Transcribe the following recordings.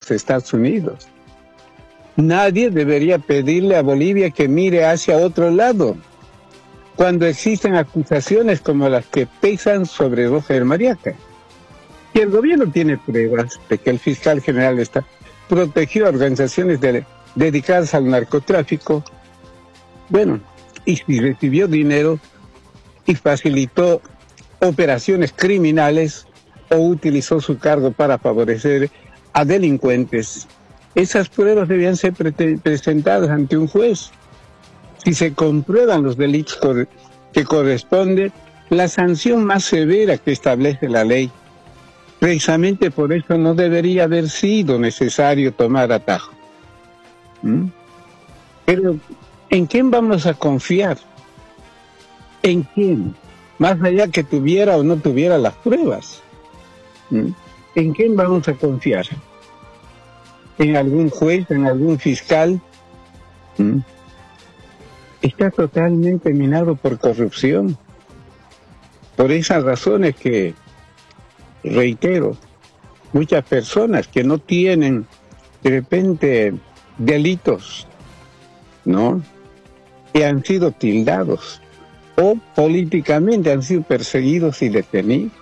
los Estados Unidos. Nadie debería pedirle a Bolivia que mire hacia otro lado cuando existen acusaciones como las que pesan sobre Roger Mariaca. Y el gobierno tiene pruebas de que el fiscal general protegió a organizaciones dedicadas al narcotráfico, y recibió dinero y facilitó operaciones criminales o utilizó su cargo para favorecer a delincuentes. Esas pruebas debían ser presentadas ante un juez. Si se comprueban los delitos que corresponde, la sanción más severa que establece la ley. Precisamente por eso no debería haber sido necesario tomar atajo. Pero, ¿en quién vamos a confiar? ¿En quién? Más allá que tuviera o no tuviera las pruebas. ¿En quién vamos a confiar? ¿En algún juez? ¿En algún fiscal? Está totalmente minado por corrupción. Por esas razones que, reitero, muchas personas que no tienen de repente delitos, ¿no?, que han sido tildados o políticamente han sido perseguidos y detenidos.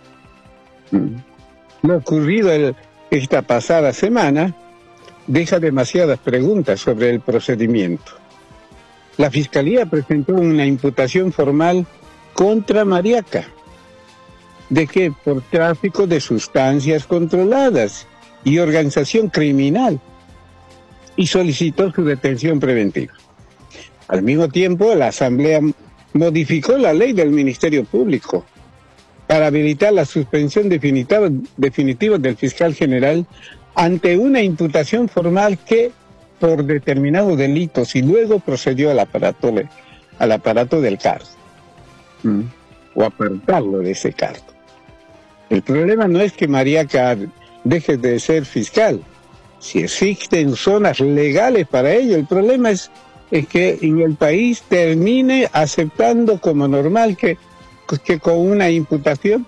Lo ocurrido esta pasada semana deja demasiadas preguntas sobre el procedimiento. La Fiscalía presentó una imputación formal contra Mariaca. ¿De qué? Por tráfico de sustancias controladas y organización criminal, y solicitó su detención preventiva. Al mismo tiempo, la Asamblea modificó la ley del Ministerio Público para habilitar la suspensión definitiva del fiscal general ante una imputación formal que, por determinados delitos, y luego procedió al aparato del cargo, o apartarlo de ese cargo. El problema no es que Mariaca deje de ser fiscal. Si existen zonas legales para ello, el problema es que en el país termine aceptando como normal que con una imputación.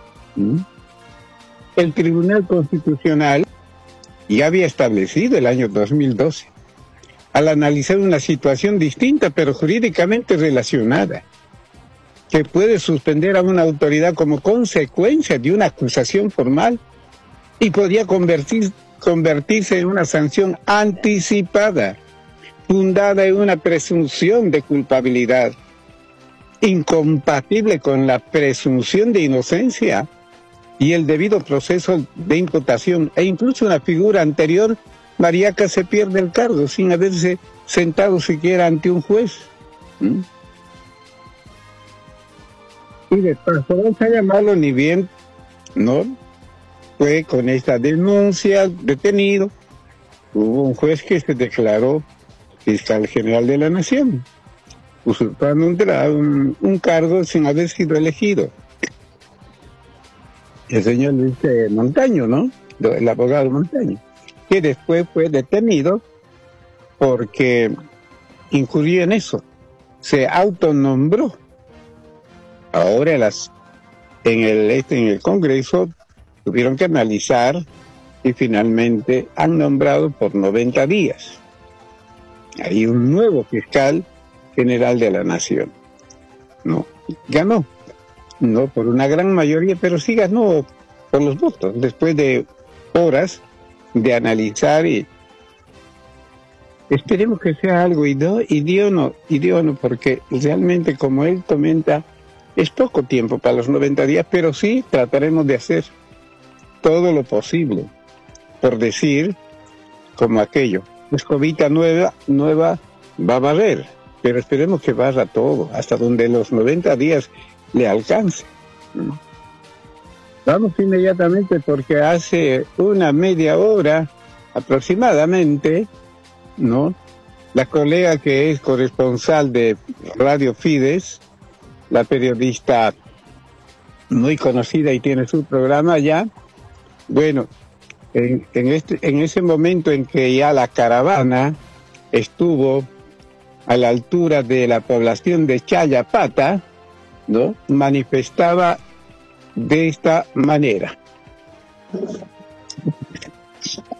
El Tribunal Constitucional ya había establecido el año 2012, al analizar una situación distinta pero jurídicamente relacionada, que puede suspender a una autoridad como consecuencia de una acusación formal y podría convertirse en una sanción anticipada, fundada en una presunción de culpabilidad, incompatible con la presunción de inocencia y el debido proceso de imputación, e incluso una figura anterior. Mariaca se pierde el cargo sin haberse sentado siquiera ante un juez. Y de paso, vamos a llamarlo ni bien, ¿no?, fue con esta denuncia detenido. Hubo un juez que se declaró fiscal general de la Nación, usurpando un cargo sin haber sido elegido. El señor Luis Montaño, ¿no?, el abogado Montaño, que después fue detenido porque incurrió en eso. Se autonombró. Ahora en el Congreso tuvieron que analizar y finalmente han nombrado por 90 días. Hay un nuevo fiscal general de la Nación. No, ganó. No por una gran mayoría, pero sí ganó por los votos, después de horas de analizar, y esperemos que sea algo idóneo, porque realmente, como él comenta, es poco tiempo para los 90 días, pero sí trataremos de hacer todo lo posible, por decir, como aquello, escobita nueva va a barrer, pero esperemos que barra todo, hasta donde los 90 días le alcance. Vamos inmediatamente, porque hace una media hora aproximadamente, ¿no?, la colega que es corresponsal de Radio Fides, la periodista muy conocida y tiene su programa ya, en ese momento en que ya la caravana estuvo a la altura de la población de Chayapata, ¿no?, manifestaba de esta manera.